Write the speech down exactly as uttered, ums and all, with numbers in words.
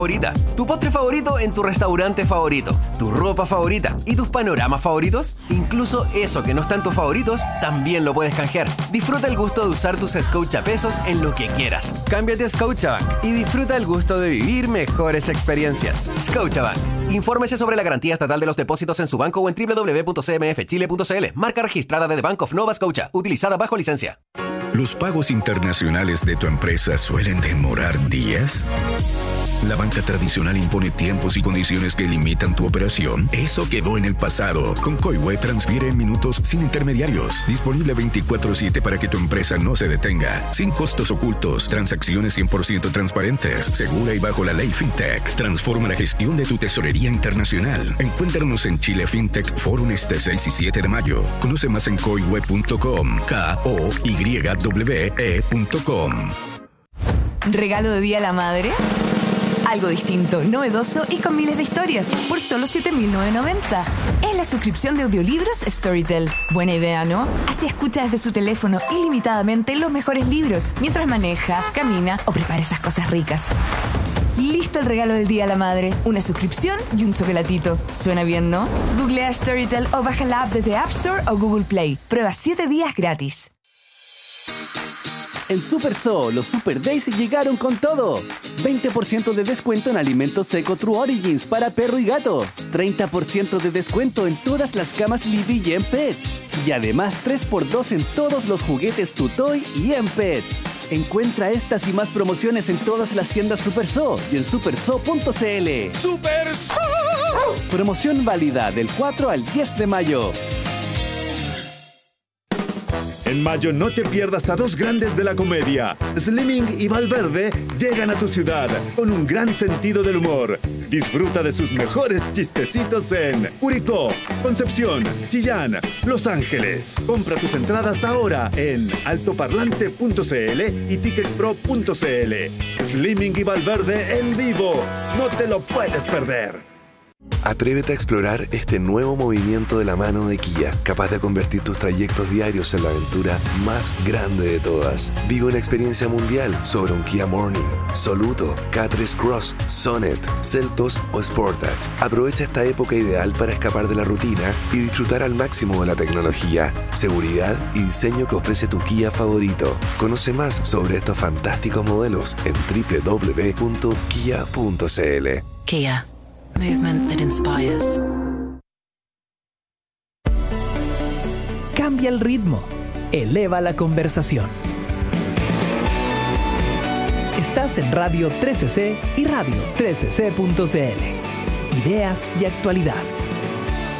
favorita, tu postre favorito en tu restaurante favorito, tu ropa favorita y tus panoramas favoritos. Incluso eso que no están tus favoritos, también lo puedes canjear. Disfruta el gusto de usar tus Scotiapesos en lo que quieras. Cámbiate a Scotiabank y disfruta el gusto de vivir mejores experiencias. Scotiabank. Infórmese sobre la garantía estatal de los depósitos en su banco o en doble u doble u doble u punto c m f chile punto c l. Marca registrada de The Bank of Nova Scotia, utilizada bajo licencia. ¿Los pagos internacionales de tu empresa suelen demorar días? ¿La banca tradicional impone tiempos y condiciones que limitan tu operación? Eso quedó en el pasado. Con Coihue transfiere en minutos sin intermediarios. Disponible veinticuatro siete para que tu empresa no se detenga. Sin costos ocultos. Transacciones cien por ciento transparentes. Segura y bajo la ley FinTech. Transforma la gestión de tu tesorería internacional. Encuéntranos en Chile FinTech Forum este seis y siete de mayo. Conoce más en coihue punto com. K O Y W E punto com. ¿Regalo de Día a la Madre? Algo distinto, novedoso y con miles de historias por solo siete mil novecientos noventa. Es la suscripción de audiolibros Storytel. Buena idea, ¿no? Así escucha desde su teléfono ilimitadamente los mejores libros mientras maneja, camina o prepara esas cosas ricas. Listo el regalo del Día a la Madre. Una suscripción y un chocolatito. Suena bien, ¿no? Googlea Storytel o baja la app desde App Store o Google Play. Prueba siete días gratis. En Super Zoo, los Super Days llegaron con todo. veinte por ciento de descuento en alimentos Seco True Origins para perro y gato. treinta por ciento de descuento en todas las camas Libby y en Pets. Y además tres por dos en todos los juguetes Tutoy y en Pets. Encuentra estas y más promociones en todas las tiendas Super Zoo y en super zoo punto c l. ¡Super Zoo! Promoción válida del cuatro al diez de mayo. En mayo no te pierdas a dos grandes de la comedia. Slimming y Valverde llegan a tu ciudad con un gran sentido del humor. Disfruta de sus mejores chistecitos en Curicó, Concepción, Chillán, Los Ángeles. Compra tus entradas ahora en altoparlante punto c l y ticketpro punto c l. Slimming y Valverde en vivo. No te lo puedes perder. Atrévete a explorar este nuevo movimiento de la mano de Kia, capaz de convertir tus trayectos diarios en la aventura más grande de todas. Vive una experiencia mundial sobre un Kia Morning, Soluto, K tres Cross, Sonet, Seltos o Sportage. Aprovecha esta época ideal para escapar de la rutina y disfrutar al máximo de la tecnología, seguridad y diseño que ofrece tu Kia favorito. Conoce más sobre estos fantásticos modelos en doble u doble u doble u punto kia punto c l. Kia. Movement that inspires. Cambia el ritmo. Eleva la conversación. Estás en Radio trece C y Radio trece C punto c l. Ideas y actualidad.